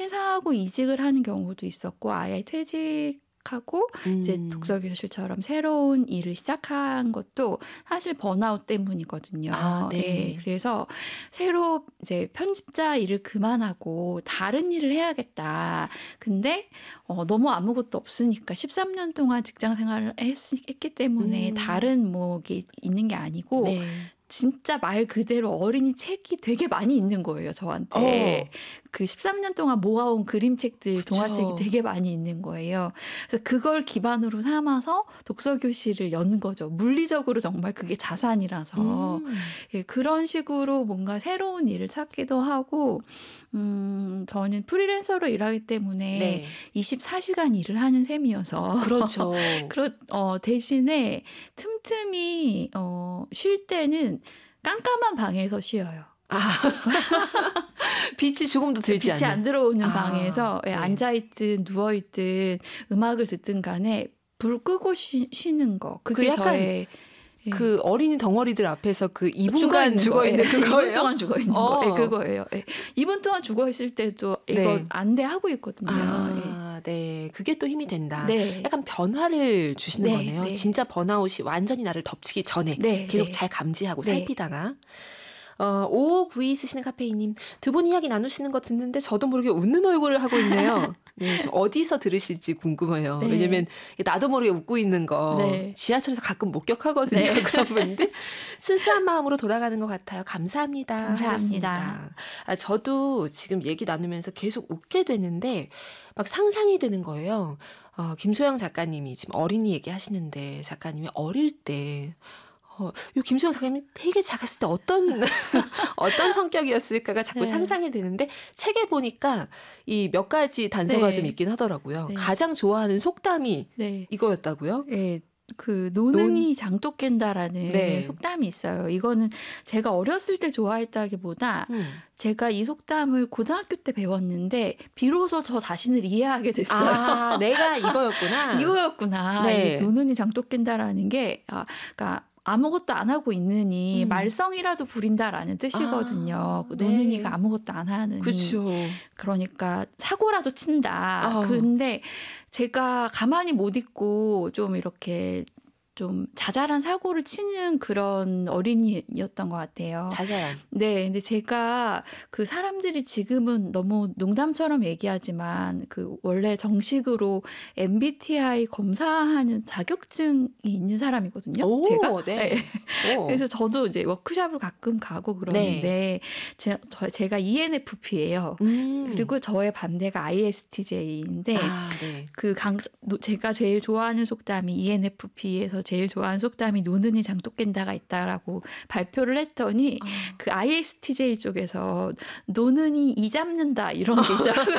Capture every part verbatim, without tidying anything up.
퇴사하고 이직을 하는 경우도 있었고 아예 퇴직하고 음. 이제 독서교실처럼 새로운 일을 시작한 것도 사실 번아웃 때문이거든요. 아, 네. 예, 그래서 새로 이제 편집자 일을 그만하고 다른 일을 해야겠다. 근데 어, 너무 아무것도 없으니까 십삼 년 동안 직장 생활을 했, 했기 때문에 음. 다른 뭐게 있는 게 아니고 네. 진짜 말 그대로 어린이 책이 되게 많이 있는 거예요, 저한테. 어. 그 십삼 년 동안 모아온 그림책들, 그쵸. 동화책이 되게 많이 있는 거예요. 그래서 그걸 기반으로 삼아서 독서교실을 연 거죠. 물리적으로 정말 그게 자산이라서. 음. 예, 그런 식으로 뭔가 새로운 일을 찾기도 하고, 음, 저는 프리랜서로 일하기 때문에 네. 이십사 시간 일을 하는 셈이어서. 그렇죠. 그렇, 어, 대신에 틈틈이 어, 쉴 때는 깜깜한 방에서 쉬어요. 아. 빛이 조금도 들지 빛이 않는. 안 들어오는 아, 방에서 네. 앉아있든 누워있든 음악을 듣든 간에 불 끄고 쉬, 쉬는 거. 그게 그 약간 저의 그 어린이 덩어리들 앞에서 그 이 분간 죽어 죽어 있는 있는 그거예요? 이 분 동안 죽어 있는 어. 거. 예, 그거예요. 예. 이 분 동안 죽어 있을 때도 이거 네. 안돼 하고 있거든요. 아, 네. 그게 또 힘이 된다. 네. 약간 변화를 주시는 네, 거네요. 네. 진짜 번아웃이 완전히 나를 덮치기 전에 네, 계속 네. 잘 감지하고 네. 살피다가. 어, 오오구이 쓰시는 카페이님, 두 분 이야기 나누시는 거 듣는데 저도 모르게 웃는 얼굴을 하고 있네요. 네, 좀 어디서 들으실지 궁금해요. 네. 왜냐면 나도 모르게 웃고 있는 거 네. 지하철에서 가끔 목격하거든요. 네. 그런 분들. 순수한 마음으로 돌아가는 것 같아요. 감사합니다. 감사합니다. 하셨습니다. 아, 저도 지금 얘기 나누면서 계속 웃게 되는데 막 상상이 되는 거예요. 어, 김소영 작가님이 지금 어린이 얘기하시는데 작가님이 어릴 때 어, 요 김소영 작가님이 되게 작았을 때 어떤 어떤 성격이었을까가 자꾸 네. 상상이 되는데 책에 보니까 이 몇 가지 단서가 네. 좀 있긴 하더라고요. 네. 가장 좋아하는 속담이 네. 이거였다고요? 예, 그 노는이 장독 깬다라는 네. 속담이 있어요. 이거는 제가 어렸을 때 좋아했다기보다 음. 제가 이 속담을 고등학교 때 배웠는데 비로소 저 자신을 이해하게 됐어요. 아, 내가 이거였구나. 이거였구나. 네. 이 노는이 장독 깬다라는 게 아, 그러니까 아무것도 안 하고 있느니 음. 말썽이라도 부린다라는 뜻이거든요. 아, 그 네. 노는이가 아무것도 안 하느니. 그렇죠. 그러니까 사고라도 친다. 어. 근데 제가 가만히 못 있고 좀 이렇게 좀 자잘한 사고를 치는 그런 어린이였던 것 같아요. 자잘한. 네, 근데 제가 그 사람들이 지금은 너무 농담처럼 얘기하지만 그 원래 정식으로 엠비티아이 검사하는 자격증이 있는 사람이거든요. 오, 제가. 네. 오. 그래서 저도 이제 워크숍을 가끔 가고 그러는데 네. 제, 저, 제가 이엔에프피예요. 음. 그리고 저의 반대가 아이에스티제이인데 아, 네. 그 강, 제가 제일 좋아하는 속담이 이엔에프피에서 제일 좋아하는 속담이 노는이 장독 깬다가 있다라고 발표를 했더니 아. 그 아이에스티제이 쪽에서 노는이 이 잡는다 이런 게 있더라고요.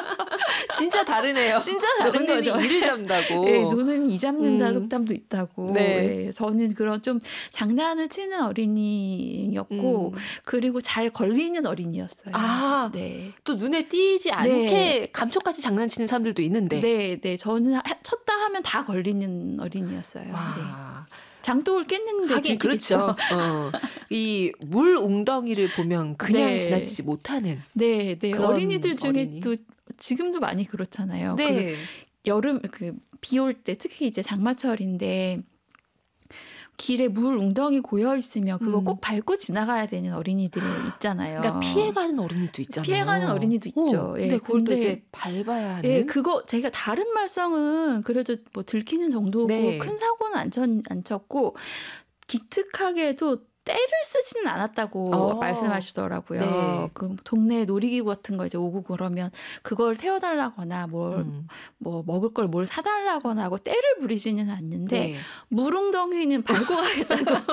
진짜 다르네요. 진짜 다른 노는이 거죠. 이를 잡는다고. 네, 노는이 이 잡는다 음. 속담도 있다고. 네. 네, 저는 그런 좀 장난을 치는 어린이였고 음. 그리고 잘 걸리는 어린이였어요. 아, 네. 또 눈에 띄지 않게 네. 감쪽같이 장난치는 사람들도 있는데. 네, 네. 저는 하- 쳤다 하면 다 걸리는 어린이였어요. 네. 와. 장독을 깼는데 하긴 들키겠죠. 그렇죠. 어. 이 물 웅덩이를 보면 그냥 네. 지나치지 못하는. 네, 네. 그런 어린이들 중에 어린이. 또 지금도 많이 그렇잖아요. 그 네. 여름 그 비 올 때 특히 이제 장마철인데 길에 물 웅덩이 고여 있으면 그거 음. 꼭 밟고 지나가야 되는 어린이들이 있잖아요. 그러니까 피해가는 어린이도 있잖아요. 피해가는 어린이도 있죠. 어, 예, 근데 그걸 또 근데- 이제 밟아야 하는. 예, 그거 제가 다른 말썽은 그래도 뭐 들키는 정도고 네. 큰 사고는 안, 쳤, 안 쳤고 기특하게도 때를 쓰지는 않았다고 어. 말씀하시더라고요. 네. 그 동네 놀이기구 같은 거 이제 오고 그러면 그걸 태워달라거나 뭘 음. 뭐 먹을 걸 뭘 사달라거나 하고 때를 부리지는 않는데 네. 물웅덩이는 밟고 가겠다고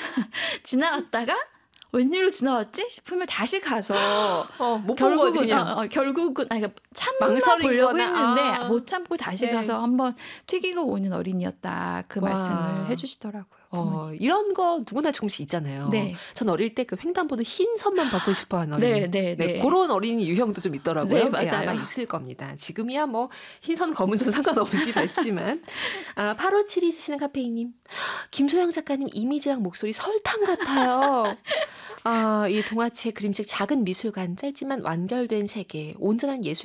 지나갔다가 웬일로 지나왔지 싶으면 다시 가서 어, 못 본 거지 결국은 그냥. 어, 어, 결국은 아니 그러니까 참아 망설이거나, 보려고 했는데 아. 못 참고 다시 네. 가서 한번 튀기고 오는 어린이였다 그 와. 말씀을 해주시더라고요. 어, 이런 거 누구나 조금씩 있잖아요. 네. 전 어릴 때 그 횡단보도 흰 선만 받고 싶어하는 어린이. 네, 네, 네. 그런 어린이 유형도 좀 있더라고요. 네, 맞아요. 아마 있을 겁니다. 지금이야 뭐 흰선 검은 선 상관없이 밟지만. 아, 팔오칠이 쓰시는 카페이님. 김소영 작가님 이미지랑 목소리 설탕 같아요. 아, 이 동화책, 그림책, 작은 미술관, 짧지만 완결된 세계, 온전한 예술